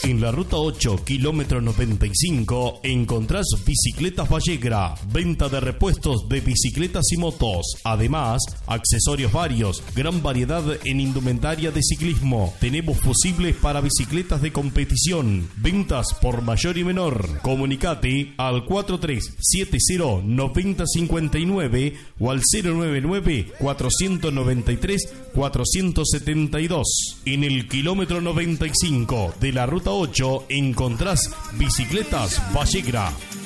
En la ruta 8, kilómetro 95, encontrás Bicicletas Vallegra, venta de repuestos de bicicletas y motos. Además, accesorios varios, gran variedad en indumentaria de ciclismo. Tenemos fusibles para bicicletas de competición. Ventas por mayor y menor. Comunicate al 4370-9059 o al 099-493-472. En el kilómetro 95 de la ruta 8 encontrás Bicicletas Vallegra.